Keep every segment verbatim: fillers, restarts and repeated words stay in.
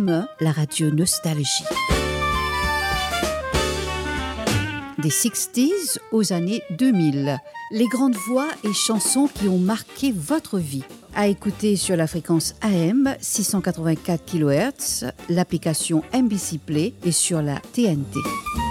M, la radio Nostalgie. Des soixante aux années deux mille. Les grandes voix et chansons qui ont marqué votre vie. À écouter sur la fréquence A M six cent quatre-vingt-quatre kilohertz, l'application M B C Play et sur la T N T.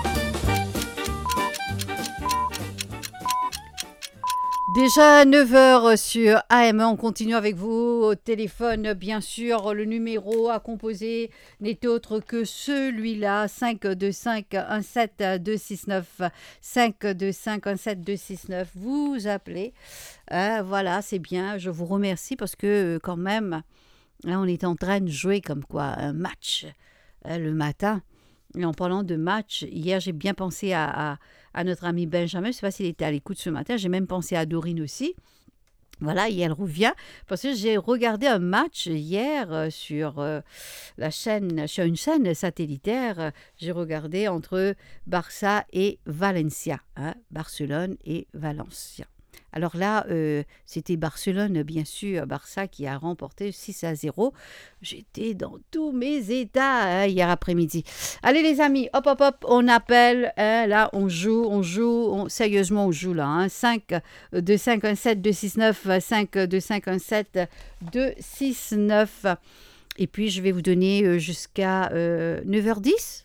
Déjà neuf heures sur A M, on continue avec vous au téléphone, bien sûr. Le numéro à composer n'est autre que celui-là, cinq deux cinq un sept deux six neuf, cinq deux cinq un sept deux six neuf. Vous appelez, euh, voilà, c'est bien, je vous remercie parce que quand même, là, on est en train de jouer comme quoi, un match euh, le matin. Et en parlant de match, hier, j'ai bien pensé à, à, à notre ami Benjamin. Je ne sais pas s'il était à l'écoute ce matin. J'ai même pensé à Dorine aussi. Voilà, et elle revient parce que j'ai regardé un match hier euh, sur euh, la chaîne, sur une chaîne satellitaire. J'ai regardé entre Barça et Valencia, hein, Barcelone et Valencia. Alors là, euh, c'était Barcelone, bien sûr, Barça qui a remporté six à zéro. J'étais dans tous mes états hein, hier après-midi. Allez les amis, hop, hop, hop, on appelle. Hein, là, on joue, on joue. On, sérieusement, on joue là. Hein, cinq deux cinq un sept deux six neuf, cinq deux cinq un sept deux six neuf. Et puis, je vais vous donner jusqu'à euh, neuf heures dix.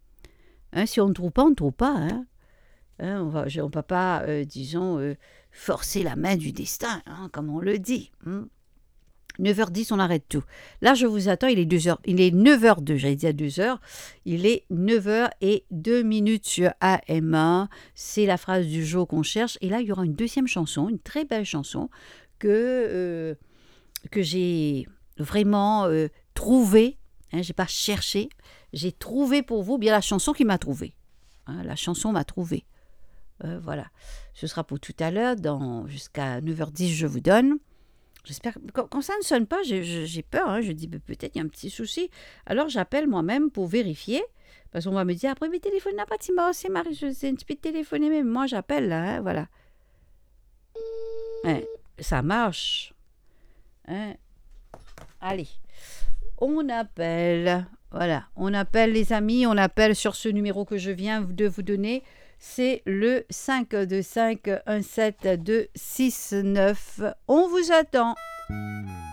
Hein, si on ne trouve pas, on ne trouve pas. Hein. Hein, on va, on ne peut pas, euh, disons... Euh, forcer la main du destin, hein, comme on le dit. Hein. neuf heures dix, on arrête tout. Là, je vous attends, il est deux heures, il est neuf heures deux, j'allais dire deux heures. Il est neuf heures et deux minutes sur A M un. C'est la phrase du jour qu'on cherche. Et là, il y aura une deuxième chanson, une très belle chanson que, euh, que j'ai vraiment euh, trouvée. Hein, je n'ai pas cherché. J'ai trouvé pour vous bien la chanson qui m'a trouvée. Hein, la chanson m'a trouvée. Euh, voilà, ce sera pour tout à l'heure, dans, jusqu'à neuf heures dix, je vous donne. J'espère que quand, quand ça ne sonne pas, j'ai, j'ai peur, hein, je dis peut-être il y a un petit souci. Alors j'appelle moi-même pour vérifier, parce qu'on va me dire après, mais téléphone n'a pas de c'est Marie, c'est un petit peu de téléphoner, mais moi j'appelle là, hein, voilà. Hein, ça marche. Hein. Allez, on appelle, voilà, on appelle les amis, on appelle sur ce numéro que je viens de vous donner. C'est le cinq deux cinq un sept deux six neuf. On vous attend.